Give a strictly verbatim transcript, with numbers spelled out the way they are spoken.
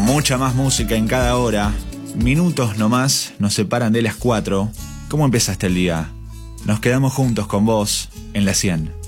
Mucha más música en cada hora. Minutos nomás nos separan de las cuatro. ¿Cómo empezaste el día? Nos quedamos juntos con vos en la cien.